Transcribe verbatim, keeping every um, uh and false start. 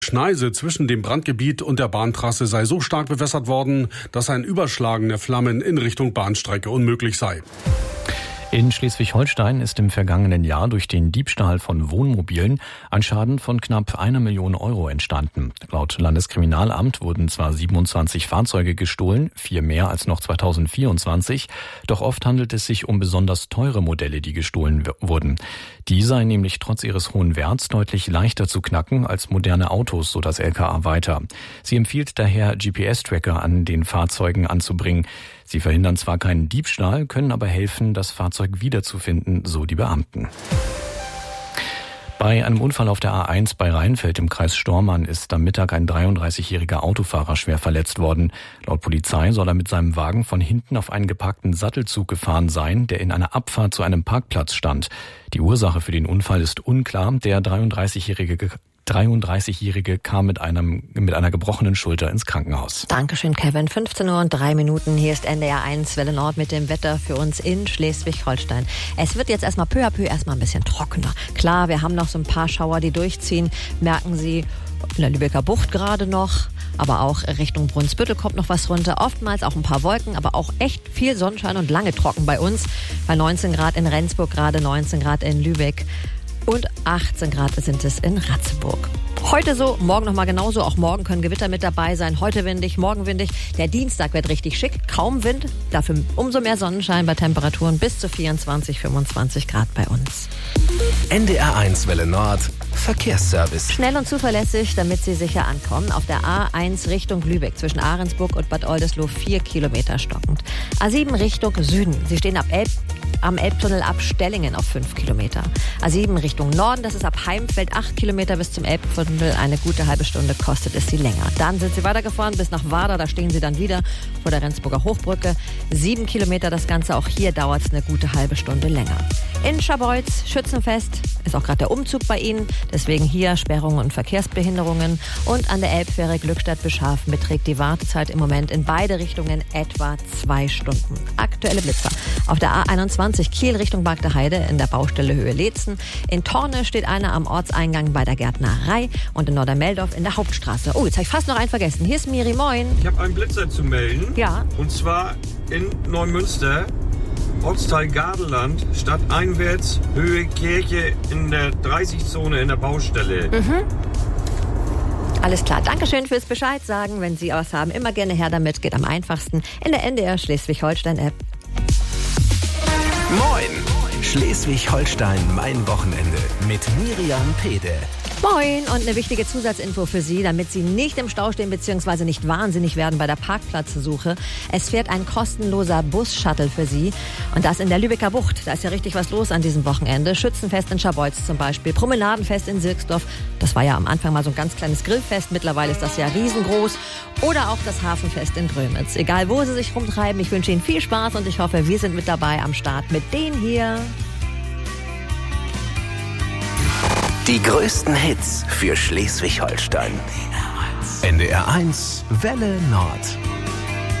Schneise zwischen dem Brandgebiet und der Bahntrasse sei so stark bewässert worden, dass ein Überschlagen der Flammen in Richtung Bahnstrecke unmöglich sei. In Schleswig-Holstein ist im vergangenen Jahr durch den Diebstahl von Wohnmobilen ein Schaden von knapp einer Million Euro entstanden. Laut Landeskriminalamt wurden zwar siebenundzwanzig Fahrzeuge gestohlen, vier mehr als noch zweitausendvierundzwanzig, doch oft handelt es sich um besonders teure Modelle, die gestohlen w- wurden. Die seien nämlich trotz ihres hohen Werts deutlich leichter zu knacken als moderne Autos, so das L K A weiter. Sie empfiehlt daher, G P S-Tracker an den Fahrzeugen anzubringen. Sie verhindern zwar keinen Diebstahl, können aber helfen, das Fahrzeug wiederzufinden, so die Beamten. Bei einem Unfall auf der A eins bei Rheinfeld im Kreis Stormarn ist am Mittag ein dreiunddreißigjähriger Autofahrer schwer verletzt worden. Laut Polizei soll er mit seinem Wagen von hinten auf einen geparkten Sattelzug gefahren sein, der in einer Abfahrt zu einem Parkplatz stand. Die Ursache für den Unfall ist unklar. Der dreiunddreißigjährige dreiunddreißigjährige kam mit einem mit einer gebrochenen Schulter ins Krankenhaus. Dankeschön, Kevin. fünfzehn Uhr und drei Minuten. Hier ist N D R eins Welle Nord mit dem Wetter für uns in Schleswig-Holstein. Es wird jetzt erstmal peu à peu erstmal ein bisschen trockener. Klar, wir haben noch so ein paar Schauer, die durchziehen. Merken Sie in der Lübecker Bucht gerade noch. Aber auch Richtung Brunsbüttel kommt noch was runter. Oftmals auch ein paar Wolken, aber auch echt viel Sonnenschein und lange trocken bei uns. Bei neunzehn Grad in Rendsburg, gerade neunzehn Grad in Lübeck. Und achtzehn Grad sind es in Ratzeburg. Heute so, morgen nochmal genauso. Auch morgen können Gewitter mit dabei sein. Heute windig, morgen windig. Der Dienstag wird richtig schick. Kaum Wind, dafür umso mehr Sonnenschein bei Temperaturen bis zu vierundzwanzig, fünfundzwanzig Grad bei uns. N D R eins Welle Nord Verkehrsservice. Schnell und zuverlässig, damit Sie sicher ankommen. Auf der A eins Richtung Lübeck zwischen Ahrensburg und Bad Oldesloe vier Kilometer stockend. A sieben Richtung Süden. Sie stehen ab Elb, am Elbtunnel ab Stellingen auf fünf Kilometer. A sieben Richtung Norden, das ist ab Heimfeld acht Kilometer bis zum Elbtunnel. Eine gute halbe Stunde kostet es Sie länger. Dann sind Sie weitergefahren bis nach Warder, da stehen Sie dann wieder vor der Rendsburger Hochbrücke. Sieben Kilometer das Ganze, auch hier dauert es eine gute halbe Stunde länger. In Scharbeutz, Schützenfest, ist auch gerade der Umzug bei Ihnen. Deswegen hier Sperrungen und Verkehrsbehinderungen. Und an der Elbfähre Glückstadt-Beschafen beträgt die Wartezeit im Moment in beide Richtungen etwa zwei Stunden. Aktuelle Blitzer. Auf der A einundzwanzig Kiel Richtung Bagdeheide in der Baustelle Höhe Leetzen. In Torne steht einer am Ortseingang bei der Gärtnerei. Und in Nordermeldorf in der Hauptstraße. Oh, jetzt habe ich fast noch einen vergessen. Hier ist Miri, moin. Ich habe einen Blitzer zu melden. Ja. Und zwar in Neumünster, Ortsteil Gardeland, stadteinwärts, Höhe Kirche in der dreißig-Zone in der Baustelle. Mhm. Alles klar. Dankeschön fürs Bescheid sagen. Wenn Sie was haben, immer gerne her damit. Geht am einfachsten in der N D R Schleswig-Holstein-App. Moin! Schleswig-Holstein, mein Wochenende mit Miriam Pede. Moin und eine wichtige Zusatzinfo für Sie, damit Sie nicht im Stau stehen bzw. nicht wahnsinnig werden bei der Parkplatzsuche. Es fährt ein kostenloser Bus-Shuttle für Sie und das in der Lübecker Bucht. Da ist ja richtig was los an diesem Wochenende. Schützenfest in Scharbeutz zum Beispiel, Promenadenfest in Sirksdorf. Das war ja am Anfang mal so ein ganz kleines Grillfest. Mittlerweile ist das ja riesengroß. Oder auch das Hafenfest in Grömitz. Egal, wo Sie sich rumtreiben, ich wünsche Ihnen viel Spaß und ich hoffe, wir sind mit dabei am Start mit denen hier. Die größten Hits für Schleswig-Holstein. N D R eins Welle Nord.